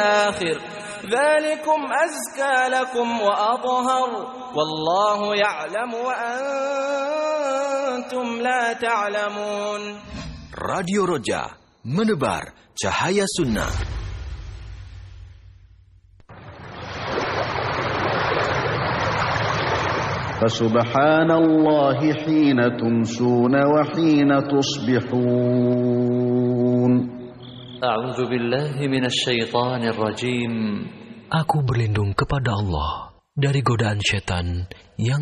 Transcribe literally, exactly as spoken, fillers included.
الآخر ذلكم أزكى لكم وأطهر والله يعلم وأنتم لا تعلمون. Radio Roja, menebar cahaya sunnah. Fasubhanallahi hina tumsuna wa hina tusbihun. A'udzu billahi minasy syaithanir rajim. Aku berlindung kepada Allah dari godaan setan yang